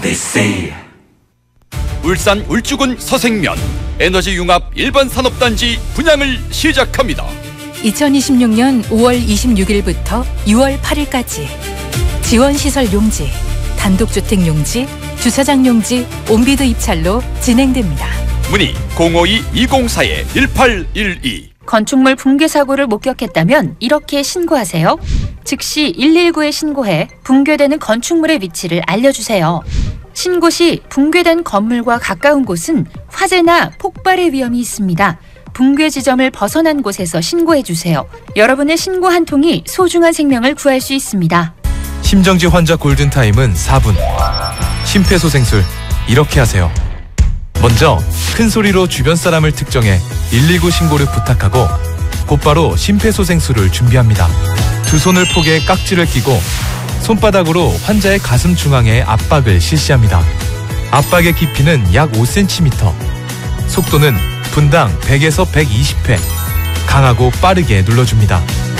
울산 울주군 서생면 에너지 융합 일반 산업단지 분양을 시작합니다. 2026년 5월 26일부터 6월 8일까지 지원시설 용지, 단독주택 용지, 주차장 용지, 온비드 입찰로 진행됩니다. 문의 052-204-1812. 건축물 붕괴 사고를 목격했다면 이렇게 신고하세요. 즉시 119에 신고해 붕괴되는 건축물의 위치를 알려주세요. 신고 시 붕괴된 건물과 가까운 곳은 화재나 폭발의 위험이 있습니다. 붕괴 지점을 벗어난 곳에서 신고해주세요. 여러분의 신고 한 통이 소중한 생명을 구할 수 있습니다. 심정지 환자 골든타임은 4분. 심폐소생술 이렇게 하세요. 먼저 큰 소리로 주변 사람을 특정해 119 신고를 부탁하고 곧바로 심폐소생술을 준비합니다. 두 손을 포개 깍지를 끼고 손바닥으로 환자의 가슴 중앙에 압박을 실시합니다. 압박의 깊이는 약 5cm. 속도는 분당 100에서 120회. 강하고 빠르게 눌러줍니다.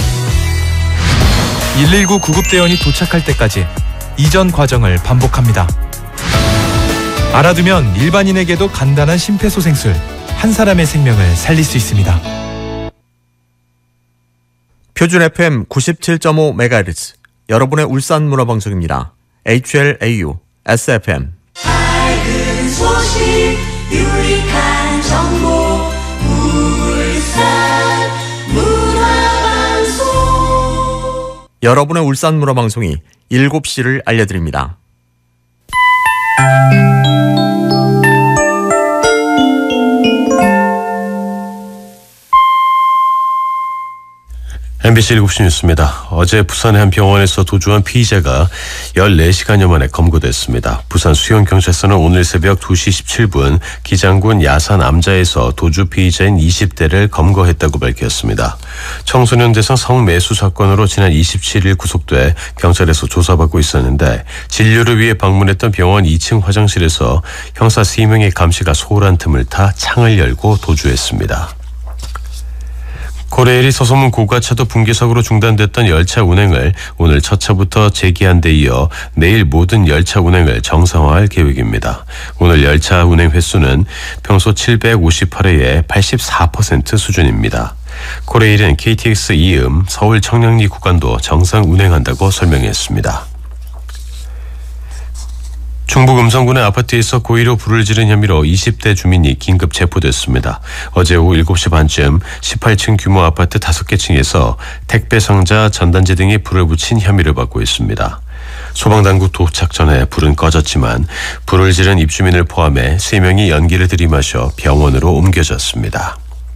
119 구급대원이 도착할 때까지 이전 과정을 반복합니다. 알아두면 일반인에게도 간단한 심폐소생술, 한 사람의 생명을 살릴 수 있습니다. 표준 FM 97.5MHz 여러분의 울산 문화방송입니다. HLAU SFM. 밝은 소식 유익한 정보 울산 문화방송. 여러분의 울산 문화방송이 7시를 알려드립니다. MBC 7시 뉴스입니다. 어제 부산의 한 병원에서 도주한 피의자가 14시간여 만에 검거됐습니다. 부산 수영경찰서는 오늘 새벽 2시 17분 기장군 야산 암자에서 도주 피의자인 20대를 검거했다고 밝혔습니다. 청소년 대상 성매수 사건으로 지난 27일 구속돼 경찰에서 조사받고 있었는데 진료를 위해 방문했던 병원 2층 화장실에서 형사 3명의 감시가 소홀한 틈을 타 창을 열고 도주했습니다. 고레일이 서소문 고가차도 붕괴 사고로 중단됐던 열차 운행을 오늘 첫 차부터 재개한 데 이어 내일 모든 열차 운행을 정상화할 계획입니다. 오늘 열차 운행 횟수는 평소 758회의 84% 수준입니다. 고레일은 KTX 이음 서울 청량리 구간도 정상 운행한다고 설명했습니다. 충북 음성군의 아파트에서 고의로 불을 지른 혐의로 20대 주민이 긴급 체포됐습니다. 어제 오후 7시 반쯤 18층 규모 아파트 5개 층에서 택배 상자, 전단지 등에 불을 붙인 혐의를 받고 있습니다. 소방당국 도착 전에 불은 꺼졌지만 불을 지른 입주민을 포함해 3명이 연기를 들이마셔 병원으로 옮겨졌습니다.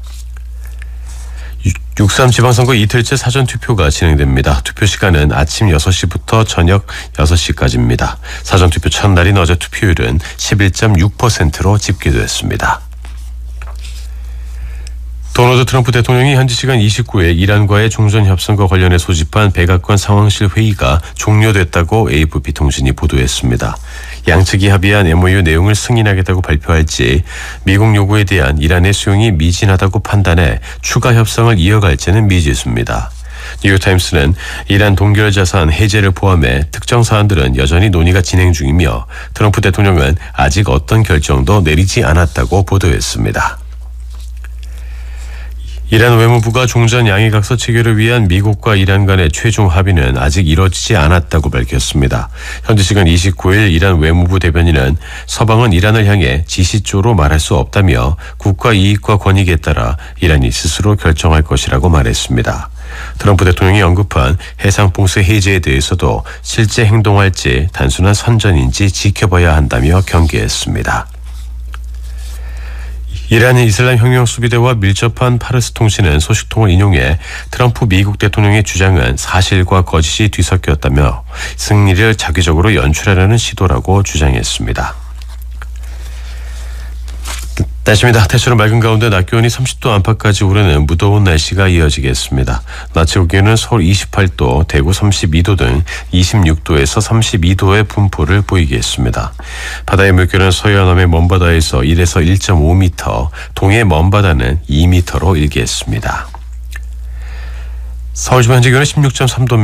6.3 지방선거 이틀째 사전투표가 진행됩니다. 투표 시간은 아침 6시부터 저녁 6시까지입니다. 사전투표 첫날인 어제 투표율은 11.6%로 집계됐습니다. 도널드 트럼프 대통령이 현지 시간 29일 이란과의 종전협상과 관련해 소집한 백악관 상황실 회의가 종료됐다고 AFP 통신이 보도했습니다. 양측이 합의한 MOU 내용을 승인하겠다고 발표할지 미국 요구에 대한 이란의 수용이 미진하다고 판단해 추가 협상을 이어갈지는 미지수입니다. 뉴욕타임스는 이란 동결 자산 해제를 포함해 특정 사안들은 여전히 논의가 진행 중이며 트럼프 대통령은 아직 어떤 결정도 내리지 않았다고 보도했습니다. 이란 외무부가 종전 양해각서 체결을 위한 미국과 이란 간의 최종 합의는 아직 이뤄지지 않았다고 밝혔습니다. 현지 시간 29일 이란 외무부 대변인은 서방은 이란을 향해 지시조로 말할 수 없다며 국가 이익과 권익에 따라 이란이 스스로 결정할 것이라고 말했습니다. 트럼프 대통령이 언급한 해상봉쇄 해제에 대해서도 실제 행동할지 단순한 선전인지 지켜봐야 한다며 경계했습니다. 이란의 이슬람 혁명 수비대와 밀접한 파르스 통신은 소식통을 인용해 트럼프 미국 대통령의 주장은 사실과 거짓이 뒤섞였다며 승리를 자기적으로 연출하려는 시도라고 주장했습니다. 날씨입니다. 대체로 맑은 가운데 낮 기온이 30도 안팎까지 오르는 무더운 날씨가 이어지겠습니다. 낮 최고 기온은 서울 28도, 대구 32도 등 26도에서 32도의 분포를 보이겠습니다. 바다의 물결은 서해안함의 먼바다에서 1에서 1.5m, 동해 먼바다는 2m로 일겠습니다. 서울 지금 현재 기온은 16.3도입니다.